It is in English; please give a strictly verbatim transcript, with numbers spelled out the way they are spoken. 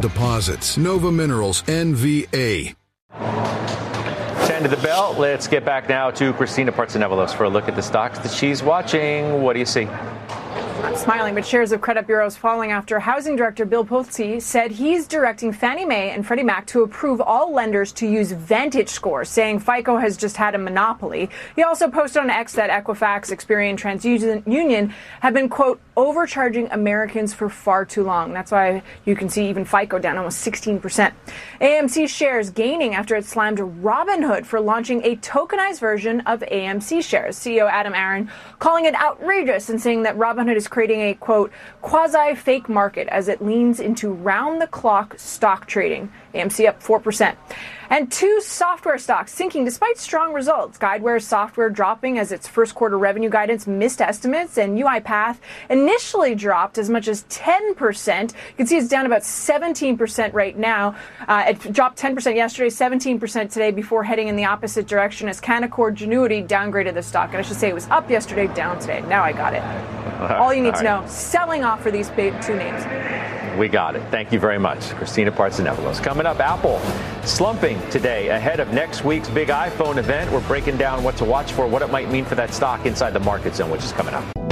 Deposits, Nova Minerals, N V A. ten to the bell. Let's get back now to Christina Partsinevelos for a look at the stocks that she's watching. What do you see? I'm smiling, but shares of credit bureaus falling after Housing Director Bill Pulte said he's directing Fannie Mae and Freddie Mac to approve all lenders to use Vantage scores, saying FICO has just had a monopoly. He also posted on X that Equifax, Experian, TransUnion have been, quote, overcharging Americans for far too long. That's why you can see even FICO down almost sixteen percent. A M C shares gaining after it slammed Robinhood for launching a tokenized version of A M C shares. C E O Adam Aron calling it outrageous and saying that Robinhood is creating a, quote, quasi-fake market as it leans into round-the-clock stock trading. A M C up four percent. And two software stocks sinking despite strong results. Guidewire Software dropping as its first quarter revenue guidance missed estimates, and UiPath initially dropped as much as ten percent. You can see it's down about seventeen percent right now. Uh, it dropped ten percent yesterday, seventeen percent today before heading in the opposite direction as Canaccord Genuity downgraded the stock. And I should say it was up yesterday, down today. Now I got it. All you need All to right. know, selling off for these big two names. We got it. Thank you very much, Christina Partsinevelos. Coming up, Apple slumping today ahead of next week's big iPhone event. We're breaking down what to watch for, what it might mean for that stock inside the Market Zone, which is coming up.